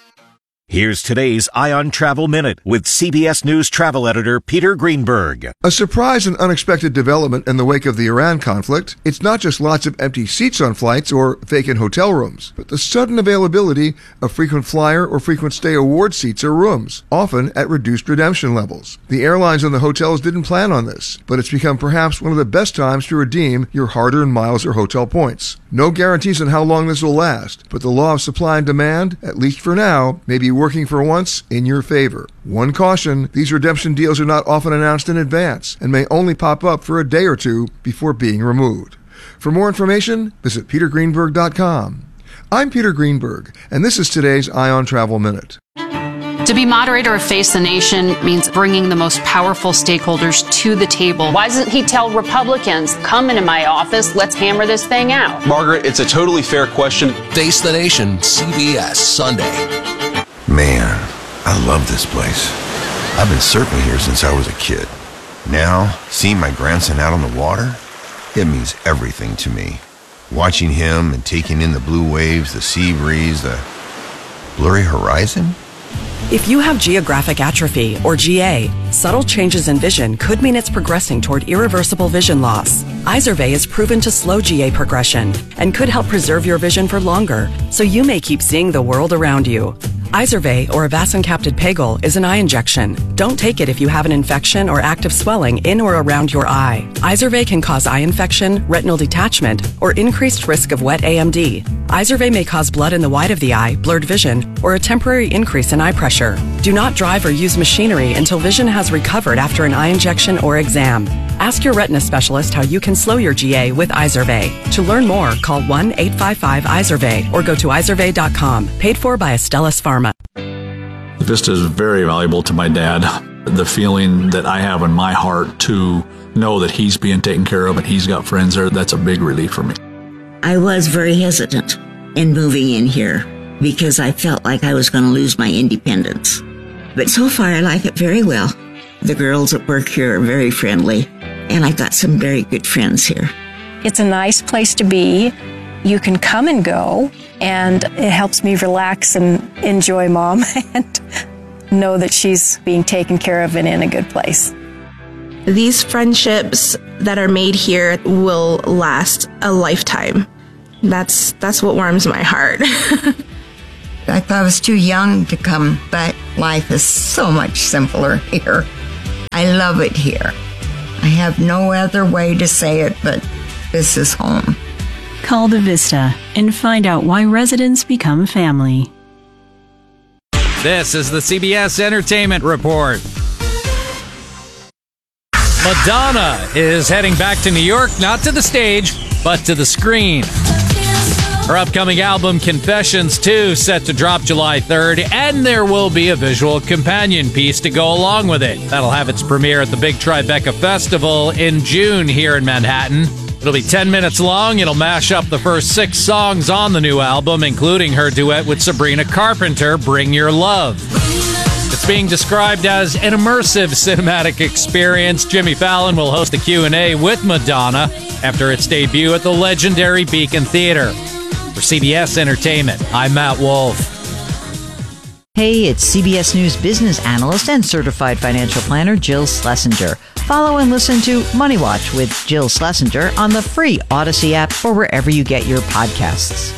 Here's today's Ion Travel Minute with C B S News travel editor Peter Greenberg. A surprise and unexpected development in the wake of the Iran conflict. It's not just lots of empty seats on flights or vacant hotel rooms, but the sudden availability of frequent flyer or frequent stay award seats or rooms, often at reduced redemption levels. The airlines and the hotels didn't plan on this, but it's become perhaps one of the best times to redeem your hard-earned miles or hotel points. No guarantees on how long this will last, but the law of supply and demand, at least for now, may be working for once in your favor. One caution, these redemption deals are not often announced in advance and may only pop up for a day or two before being removed. For more information, visit peter greenberg dot com. I'm Peter Greenberg, and this is today's Ion Travel Minute. To be moderator of Face the Nation means bringing the most powerful stakeholders to the table. Why doesn't he tell Republicans, come into my office, let's hammer this thing out? Margaret, it's a totally fair question. Face the Nation, C B S, Sunday. Man, I love this place. I've been surfing here since I was a kid. Now, seeing my grandson out on the water, it means everything to me. Watching him and taking in the blue waves, the sea breeze, the blurry horizon. If you have geographic atrophy, or G A, subtle changes in vision could mean it's progressing toward irreversible vision loss. Izervay is proven to slow G A progression and could help preserve your vision for longer, so you may keep seeing the world around you. Izervay, or avacincaptad pegol, is an eye injection. Don't take it if you have an infection or active swelling in or around your eye. Izervay can cause eye infection, retinal detachment, or increased risk of wet A M D. Izervay may cause blood in the white of the eye, blurred vision, or a temporary increase in eye pressure. Do not drive or use machinery until vision has recovered after an eye injection or exam. Ask your retina specialist how you can slow your G A with Izervay. To learn more, call one eight five five Izervay or go to izervay dot com. Paid for by Astellas Pharma. Vista is very valuable to my dad. The feeling that I have in my heart to know that he's being taken care of and he's got friends there, that's a big relief for me. I was very hesitant in moving in here because I felt like I was going to lose my independence. But so far I like it very well. The girls at work here are very friendly, and I've got some very good friends here. It's a nice place to be. You can come and go, and it helps me relax and enjoy Mom and know that she's being taken care of and in a good place. These friendships that are made here will last a lifetime. That's that's what warms my heart. I thought I was too young to come, but life is so much simpler here. I love it here. I have no other way to say it, but this is home. Call the Vista and find out why residents become family. This is the C B S Entertainment Report. Madonna is heading back to New York, not to the stage, but to the screen. Her upcoming album, Confessions two, set to drop July third, and there will be a visual companion piece to go along with it. That'll have its premiere at the Big Tribeca Festival in June here in Manhattan. It'll be ten minutes long. It'll mash up the first six songs on the new album, including her duet with Sabrina Carpenter, Bring Your Love. It's being described as an immersive cinematic experience. Jimmy Fallon will host a Q and A with Madonna after its debut at the legendary Beacon Theater. For C B S Entertainment, I'm Matt Wolf. Hey, it's C B S News business analyst and certified financial planner Jill Schlesinger. Follow and listen to Money Watch with Jill Schlesinger on the free Odyssey app or wherever you get your podcasts.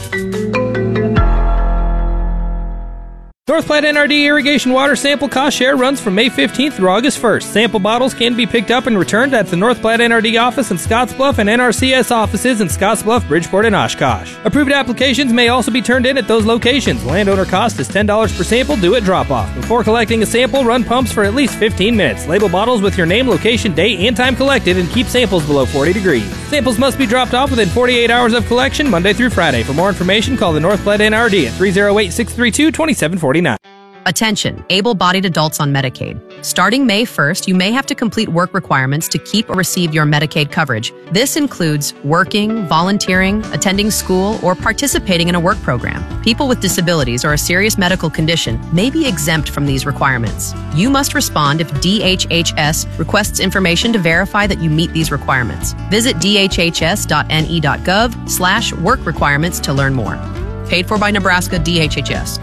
North Platte N R D irrigation water sample cost share runs from May fifteenth through August first. Sample bottles can be picked up and returned at the North Platte N R D office in Scottsbluff and N R C S offices in Scottsbluff, Bridgeport, and Oshkosh. Approved applications may also be turned in at those locations. Landowner cost is ten dollars per sample due at drop-off. Before collecting a sample, run pumps for at least fifteen minutes. Label bottles with your name, location, date, and time collected, and keep samples below forty degrees. Samples must be dropped off within forty-eight hours of collection, Monday through Friday. For more information, call the North Platte N R D at three oh eight, six three two, two seven four nine. Attention, able-bodied adults on Medicaid. Starting May first, you may have to complete work requirements to keep or receive your Medicaid coverage. This includes working, volunteering, attending school, or participating in a work program. People with disabilities or a serious medical condition may be exempt from these requirements. You must respond if D H H S requests information to verify that you meet these requirements. Visit d h h s dot n e dot gov slash work requirements to learn more. Paid for by Nebraska D H H S.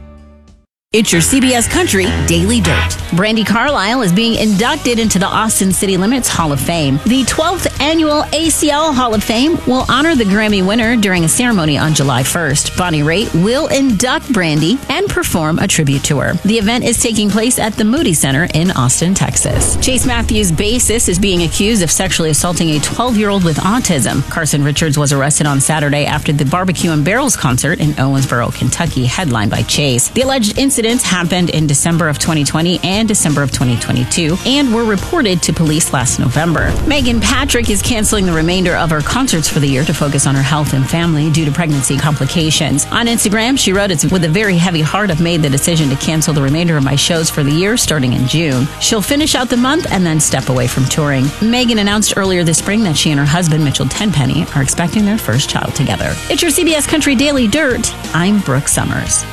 It's your C B S Country Daily Dirt. Brandi Carlile is being inducted into the Austin City Limits Hall of Fame. The twelfth annual A C L Hall of Fame will honor the Grammy winner during a ceremony on July first. Bonnie Raitt will induct Brandi and perform a tribute to her. The event is taking place at the Moody Center in Austin, Texas. Chase Matthews' bassist is being accused of sexually assaulting a twelve-year-old with autism. Carson Richards was arrested on Saturday after the Barbecue and Barrels concert in Owensboro, Kentucky, headlined by Chase. The alleged incident Incidents happened in December of twenty twenty and December of twenty twenty-two and were reported to police last November. Megan Patrick is canceling the remainder of her concerts for the year to focus on her health and family due to pregnancy complications. On Instagram, she wrote, "It's with a very heavy heart I've made the decision to cancel the remainder of my shows for the year starting in June. She'll finish out the month and then step away from touring." Megan announced earlier this spring that she and her husband, Mitchell Tenpenny, are expecting their first child together. It's your C B S Country Daily Dirt. I'm Brooke Summers.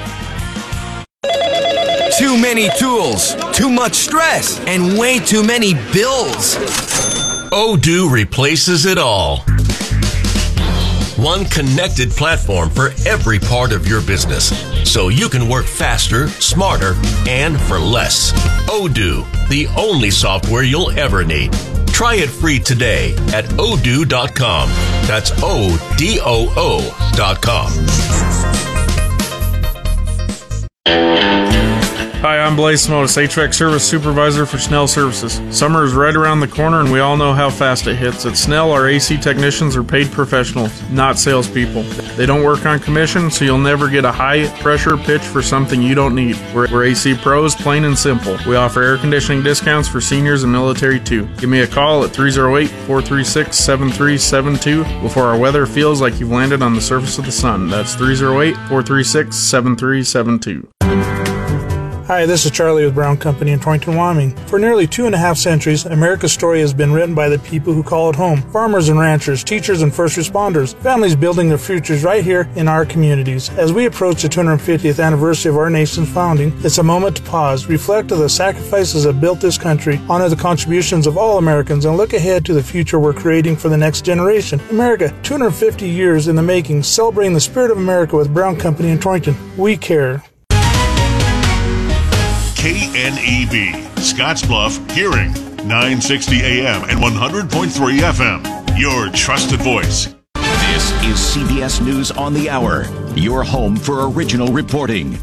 Too many tools, too much stress, and way too many bills. Odoo replaces it all. One connected platform for every part of your business, so you can work faster, smarter, and for less. Odoo, the only software you'll ever need. Try it free today at odoo dot com. That's O D O O dot com. Hi, I'm Blaze Smotis, H V A C Service Supervisor for Snell Services. Summer is right around the corner and we all know how fast it hits. At Snell, our A C technicians are paid professionals, not salespeople. They don't work on commission, so you'll never get a high-pressure pitch for something you don't need. We're, we're A C pros, plain and simple. We offer air conditioning discounts for seniors and military too. Give me a call at three oh eight, four three six, seven three seven two before our weather feels like you've landed on the surface of the sun. That's three oh eight, four three six, seven three seven two. Hi, this is Charlie with Brown Company in Torrington, Wyoming. For nearly two and a half centuries, America's story has been written by the people who call it home. Farmers and ranchers, teachers and first responders, families building their futures right here in our communities. As we approach the two hundred fiftieth anniversary of our nation's founding, it's a moment to pause, reflect on the sacrifices that built this country, honor the contributions of all Americans, and look ahead to the future we're creating for the next generation. America, two hundred fifty years in the making, celebrating the spirit of America with Brown Company in Torrington. We care. K N E B, Scottsbluff, Hearing, nine sixty A M and one hundred point three F M. Your trusted voice. This is C B S News on the Hour, your home for original reporting.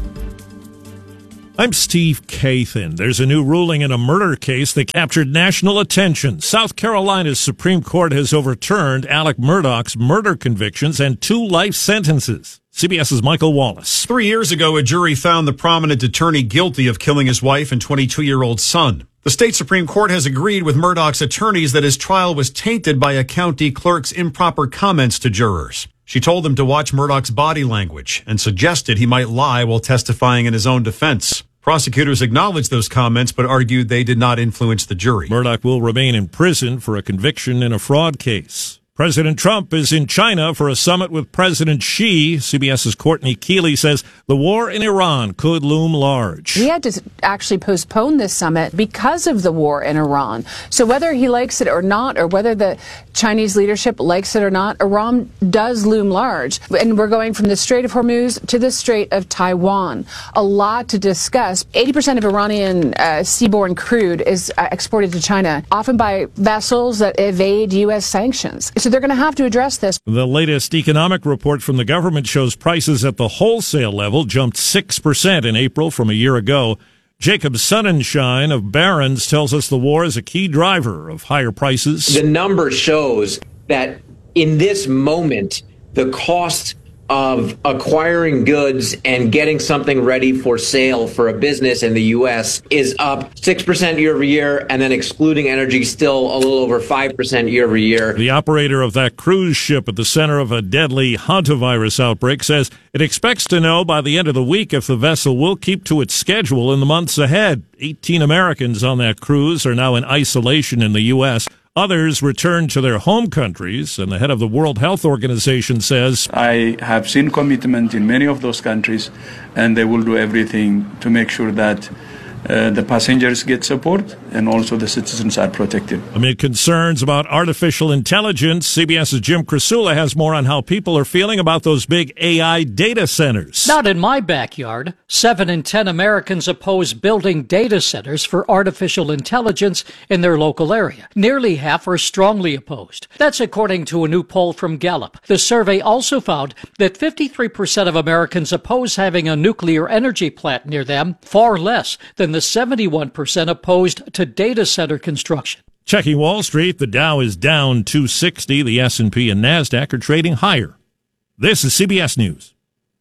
I'm Steve Kathan. There's a new ruling in a murder case that captured national attention. South Carolina's Supreme Court has overturned Alec Murdaugh's murder convictions and two life sentences. CBS's Michael Wallace. Three years ago, a jury found the prominent attorney guilty of killing his wife and twenty-two-year-old son. The state Supreme Court has agreed with Murdaugh's attorneys that his trial was tainted by a county clerk's improper comments to jurors. She told them to watch Murdaugh's body language and suggested he might lie while testifying in his own defense. Prosecutors acknowledged those comments but argued they did not influence the jury. Murdaugh will remain in prison for a conviction in a fraud case. President Trump is in China for a summit with President Xi. CBS's Courtney Keeley says the war in Iran could loom large. He had to actually postpone this summit because of the war in Iran. So whether he likes it or not, or whether the Chinese leadership likes it or not, Iran does loom large. And we're going from the Strait of Hormuz to the Strait of Taiwan. A lot to discuss. eighty percent of Iranian uh, seaborne crude is uh, exported to China, often by vessels that evade U S sanctions. So they're going to have to address this. The latest economic report from the government shows prices at the wholesale level jumped six percent in April from a year ago. Jacob Sonnenschein of Barron's tells us the war is a key driver of higher prices. The number shows that in this moment, the cost of acquiring goods and getting something ready for sale for a business in the U S is up six percent year over year, and then excluding energy, still a little over five percent year over year. The operator of that cruise ship at the center of a deadly hantavirus outbreak says it expects to know by the end of the week if the vessel will keep to its schedule in the months ahead. eighteen Americans on that cruise are now in isolation in the U S Others returned to their home countries, and the head of the World Health Organization says, I have seen commitment in many of those countries, and they will do everything to make sure that uh, the passengers get support and also the citizens are protected. Amid concerns about artificial intelligence, CBS's Jim Krasula has more on how people are feeling about those big A I data centers. Not in my backyard. Seven in ten Americans oppose building data centers for artificial intelligence in their local area. Nearly half are strongly opposed. That's according to a new poll from Gallup. The survey also found that fifty-three percent of Americans oppose having a nuclear energy plant near them, far less than the seventy-one percent opposed to data center construction. Checking Wall Street, the Dow is down two sixty. The S and P and NASDAQ are trading higher. This is C B S News.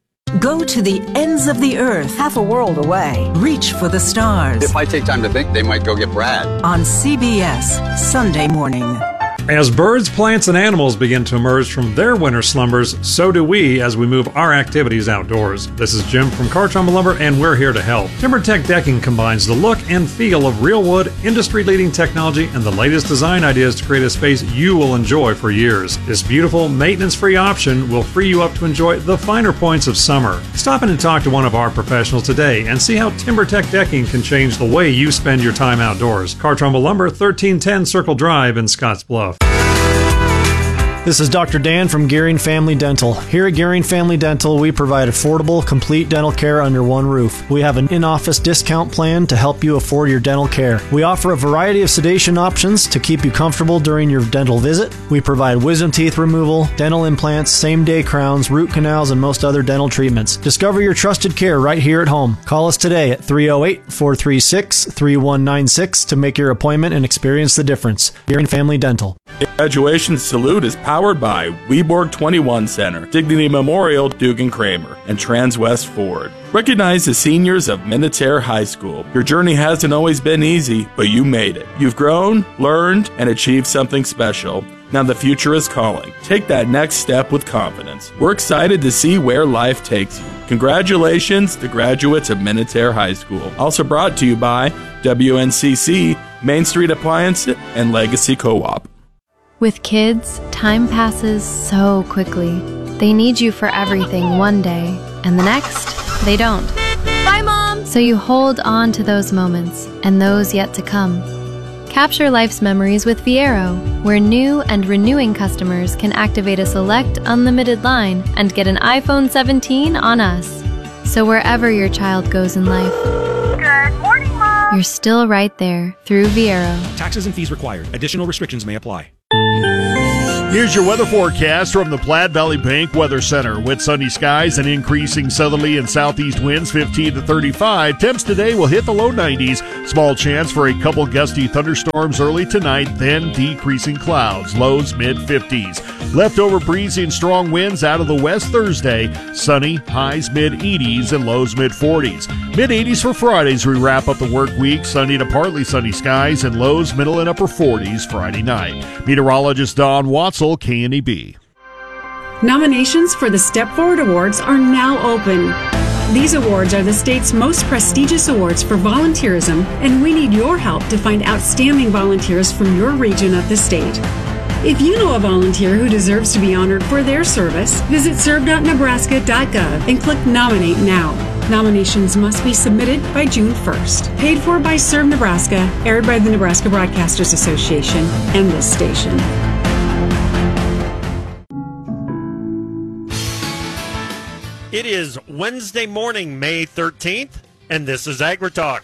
Go to the ends of the earth, half a world away. Reach for the stars. If I take time to think, they might go get Brad. On C B S, Sunday morning. As birds, plants, and animals begin to emerge from their winter slumbers, so do we as we move our activities outdoors. This is Jim from Cartrumba Lumber, and we're here to help. TimberTech Decking combines the look and feel of real wood, industry-leading technology, and the latest design ideas to create a space you will enjoy for years. This beautiful, maintenance-free option will free you up to enjoy the finer points of summer. Stop in and talk to one of our professionals today and see how TimberTech Decking can change the way you spend your time outdoors. Cartrumba Lumber, thirteen ten Circle Drive in Scottsbluff. This is Doctor Dan from Gearing Family Dental. Here at Gearing Family Dental, we provide affordable, complete dental care under one roof. We have an in-office discount plan to help you afford your dental care. We offer a variety of sedation options to keep you comfortable during your dental visit. We provide wisdom teeth removal, dental implants, same-day crowns, root canals, and most other dental treatments. Discover your trusted care right here at home. Call us today at three oh eight, four three six, three one nine six to make your appointment and experience the difference. Gearing Family Dental. Graduation Salute is Powered by Weborg twenty-one Center, Dignity Memorial, Dugan Kramer, and Transwest Ford. Recognize the seniors of Minutair High School. Your journey hasn't always been easy, but you made it. You've grown, learned, and achieved something special. Now the future is calling. Take that next step with confidence. We're excited to see where life takes you. Congratulations to graduates of Minutair High School. Also brought to you by W N C C, Main Street Appliance, and Legacy Co-op. With kids, time passes so quickly. They need you for everything one day, and the next, they don't. Bye, Mom! So you hold on to those moments, and those yet to come. Capture life's memories with Viero, where new and renewing customers can activate a select unlimited line and get an iPhone seventeen on us. So wherever your child goes in life, good morning, Mom! You're still right there through Viero. Taxes and fees required. Additional restrictions may apply. Here's your weather forecast from the Platte Valley Bank Weather Center. With sunny skies and increasing southerly and southeast winds, fifteen to thirty-five. Temps today will hit the low nineties. Small chance for a couple gusty thunderstorms early tonight, then decreasing clouds. Lows mid-fifties. Leftover breezy and strong winds out of the west Thursday. Sunny, highs mid-eighties and lows mid-forties. mid-eighties for Fridays. We wrap up the work week. Sunny to partly sunny skies and lows middle and upper forties Friday night. Meteorologist Don Watson, K N E B. Nominations for the Step Forward Awards are now open. These awards are the state's most prestigious awards for volunteerism, and we need your help to find outstanding volunteers from your region of the state. If you know a volunteer who deserves to be honored for their service, visit serve dot nebraska dot gov and click Nominate Now. Nominations must be submitted by June first. Paid for by Serve Nebraska, aired by the Nebraska Broadcasters Association and this station. It is Wednesday morning, May thirteenth, and this is AgriTalk.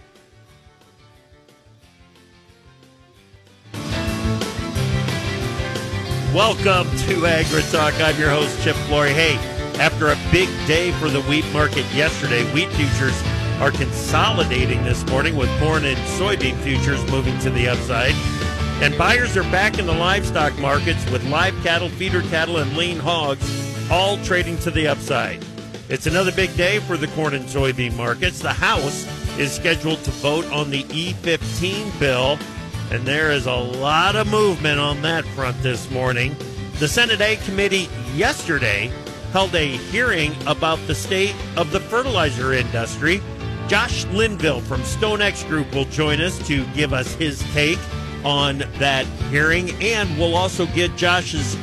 Welcome to AgriTalk. I'm your host, Chip Flory. Hey, after a big day for the wheat market yesterday, wheat futures are consolidating this morning with corn and soybean futures moving to the upside. And buyers are back in the livestock markets with live cattle, feeder cattle, and lean hogs all trading to the upside. It's another big day for the corn and soybean markets. The House is scheduled to vote on the E fifteen bill, and there is a lot of movement on that front this morning. The Senate Ag Committee yesterday held a hearing about the state of the fertilizer industry. Josh Linville from StoneX Group will join us to give us his take on that hearing, and we'll also get Josh's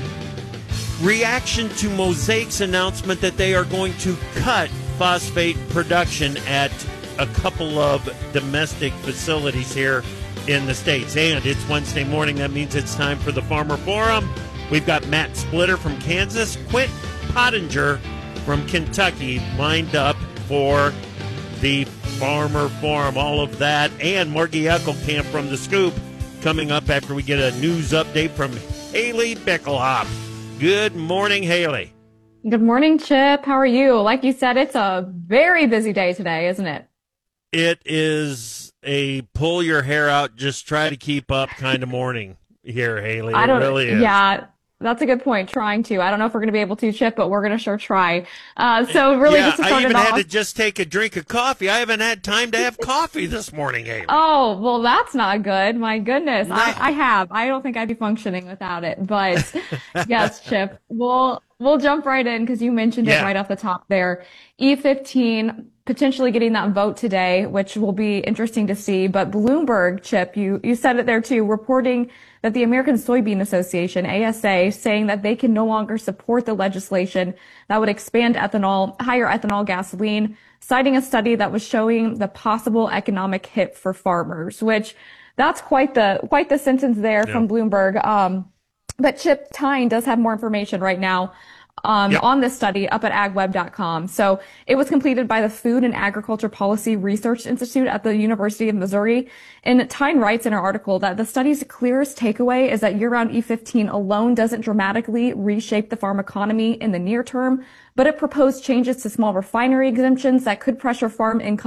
reaction to Mosaic's announcement that they are going to cut phosphate production at a couple of domestic facilities here in the States. And it's Wednesday morning. That means it's time for the Farmer Forum. We've got Matt Splitter from Kansas, Quint Pottinger from Kentucky lined up for the Farmer Forum. All of that and Margie Eckelkamp from The Scoop coming up after we get a news update from Haley Bickelhoff. Good morning, Haley. Good morning, Chip. How are you? Like you said, it's a very busy day today, isn't it? It is a pull your hair out, just try to keep up kind of morning here, Haley. I don't, it really is. Yeah, that's a good point. Trying to. I don't know if we're going to be able to, Chip, but we're going to sure try. Uh, so really yeah, just to start I even it off, had to just take a drink of coffee. I haven't had time to have coffee this morning, Haley. Oh, well, that's not good. My goodness. No. I, I have. I don't think I'd be functioning without it. But yes, Chip, we'll, we'll jump right in because you mentioned yeah. it right off the top there. E fifteen potentially getting that vote today, which will be interesting to see. But Bloomberg, Chip, you, you said it there too, reporting that the American Soybean Association, A S A, saying that they can no longer support the legislation that would expand ethanol, higher ethanol gasoline, citing a study that was showing the possible economic hit for farmers, which that's quite the, quite the sentence there yeah. from Bloomberg. Um, but Chip Tyne does have more information right now Um, yep. on this study up at ag web dot com. So it was completed by the Food and Agriculture Policy Research Institute at the University of Missouri. And Tyne writes in her article that the study's clearest takeaway is that year-round E fifteen alone doesn't dramatically reshape the farm economy in the near term, but it proposed changes to small refinery exemptions that could pressure farm income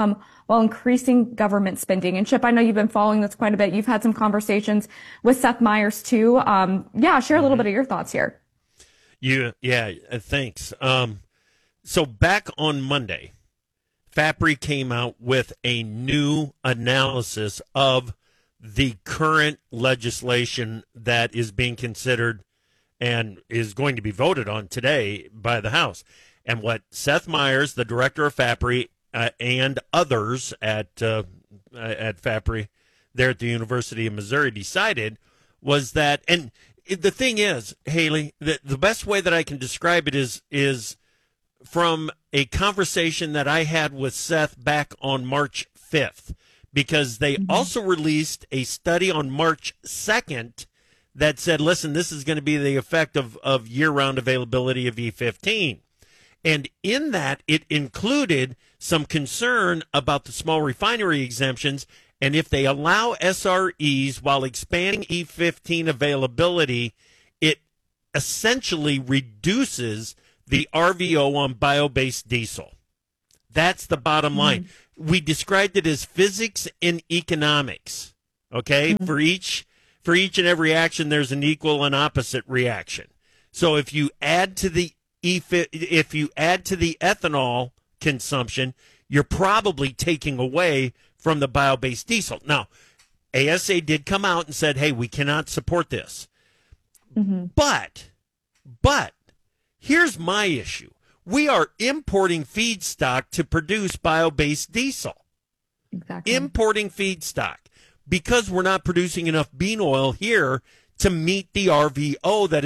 while increasing government spending. And Chip, I know you've been following this quite a bit. You've had some conversations with Seth Meyers too. Um, yeah, share a little bit of your thoughts here. You, yeah, uh, thanks. Um, so back on Monday, FAPRI came out with a new analysis of the current legislation that is being considered and is going to be voted on today by the House. And what Seth Meyers, the director of FAPRI, uh, and others at uh, at FAPRI there at the University of Missouri decided was that, and the thing is, Haley, the, the best way that I can describe it is is from a conversation that I had with Seth back on March fifth, because they mm-hmm. also released a study on March second that said, listen, this is going to be the effect of, of year-round availability of E fifteen. And in that, it included some concern about the small refinery exemptions, and if they allow S R Es while expanding E fifteen availability, it essentially reduces the R V O on bio-based diesel. That's the bottom line. Mm-hmm. We described it as physics and economics, okay? Mm-hmm. For each for each and every action, there's an equal and opposite reaction. So if you add to the E if you add to the ethanol consumption, you're probably taking away from the bio-based diesel. Now, A S A did come out and said, hey, we cannot support this. Mm-hmm. But, but, here's my issue. We are importing feedstock to produce bio-based diesel. Exactly. Importing feedstock because we're not producing enough bean oil here to meet the R V O that is